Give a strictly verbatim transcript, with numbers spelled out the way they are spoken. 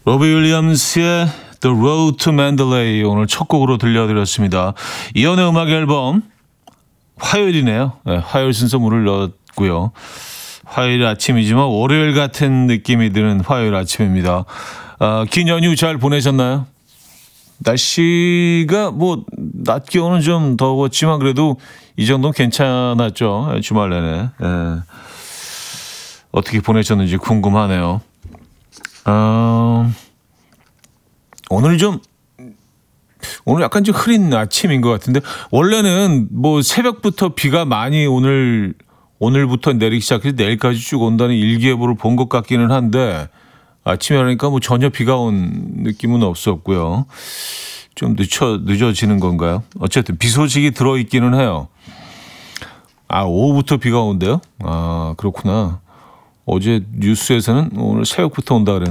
로비 윌리엄스의 The Road to Mandalay 오늘 첫 곡으로 들려드렸습니다. 이연의 음악 앨범 화요일이네요. 네, 화요일 순서 문을 열었고요. 화요일 아침이지만 월요일 같은 느낌이 드는 화요일 아침입니다. 아, 긴 연휴 잘 보내셨나요? 날씨가 뭐 낮 기온은 좀 더웠지만 그래도 이 정도는 괜찮았죠. 주말 내내. 예. 어떻게 보내셨는지 궁금하네요. 어, 오늘 좀 오늘 약간 좀 흐린 아침인 것 같은데 원래는 뭐 새벽부터 비가 많이 오늘 오늘부터 내리기 시작해서 내일까지 쭉 온다는 일기예보를 본 것 같기는 한데 아침에 하니까 뭐 전혀 비가 온 느낌은 없었고요. 좀 늦춰 늦어지는 건가요? 어쨌든 비 소식이 들어 있기는 해요. 아 오후부터 비가 온대요? 아 그렇구나. 어제 뉴스에서는 오늘 새벽부터 온다 그랬는데.